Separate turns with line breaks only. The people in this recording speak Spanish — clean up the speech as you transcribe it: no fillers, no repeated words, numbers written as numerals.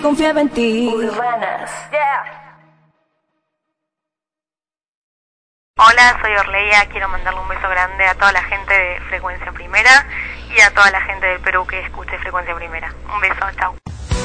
Confiaba en ti. Urbanas.
Yeah. Hola, soy Orleia, quiero mandarle un beso grande a toda la gente de Frecuencia Primera y a toda la gente del Perú que escuche Frecuencia Primera. Un beso, chau.